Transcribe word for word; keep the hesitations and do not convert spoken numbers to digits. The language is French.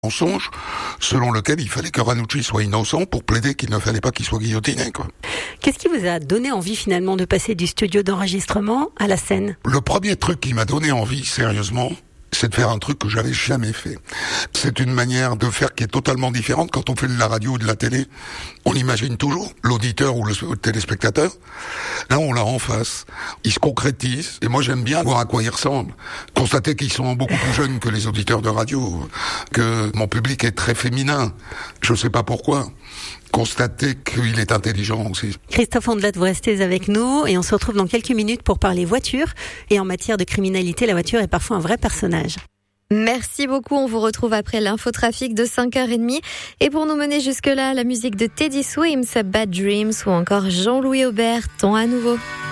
mensonge selon lequel il fallait que Ranucci soit innocent pour plaider qu'il ne fallait pas qu'il soit guillotiné, quoi. Qu'est-ce qui vous a donné envie finalement de passer du studio d'enregistrement à la scène ? Le premier truc qui m'a donné envie, sérieusement, c'est de faire un truc que j'avais jamais fait. C'est une manière de faire qui est totalement différente. Quand on fait de la radio ou de la télé, on imagine toujours l'auditeur ou le téléspectateur. Là, on l'a en face. Il se concrétise. Et moi, j'aime bien voir à quoi il ressemble. Constater qu'ils sont beaucoup plus jeunes que les auditeurs de radio. Que mon public est très féminin. Je sais pas pourquoi. Constater qu'il est intelligent aussi. Christophe Ondelat, vous restez avec nous et on se retrouve dans quelques minutes pour parler voiture. Et en matière de criminalité, la voiture est parfois un vrai personnage. Merci beaucoup, on vous retrouve après l'infotrafic de cinq heures trente. Et pour nous mener jusque-là, la musique de Teddy Swims, Bad Dreams ou encore Jean-Louis Aubert, Temps à nouveau.